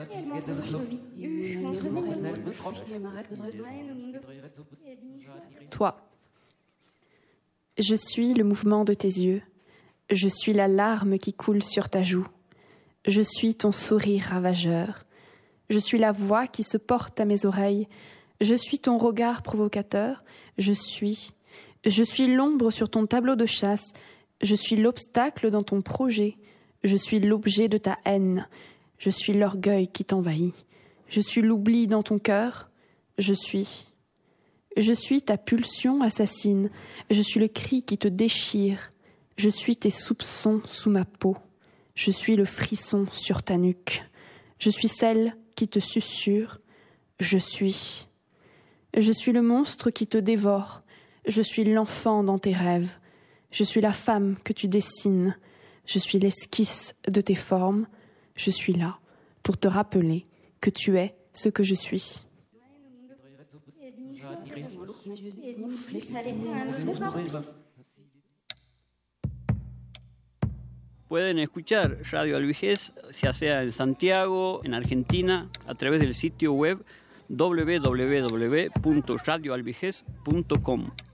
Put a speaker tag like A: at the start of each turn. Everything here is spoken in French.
A: Toi. Je suis le mouvement de tes yeux. Je suis la larme qui coule sur ta joue. Je suis ton sourire ravageur. Je suis la voix qui se porte à mes oreilles. Je suis ton regard provocateur. Je suis l'ombre sur ton tableau de chasse. Je suis l'obstacle dans ton projet. Je suis l'objet de ta haine. Je suis l'orgueil qui t'envahit. Je suis l'oubli dans ton cœur. Je suis ta pulsion assassine. Je suis le cri qui te déchire. Je suis tes soupçons sous ma peau. Je suis le frisson sur ta nuque. Je suis celle qui te susurre. Je suis le monstre qui te dévore. Je suis l'enfant dans tes rêves. Je suis la femme que tu dessines. Je suis l'esquisse de tes formes. Je suis là pour te rappeler que tu es ce que je suis.
B: Pueden escuchar Radio Alvejez, ya sea en Santiago, en Argentina, a través del sitio web www.radioalvejez.com.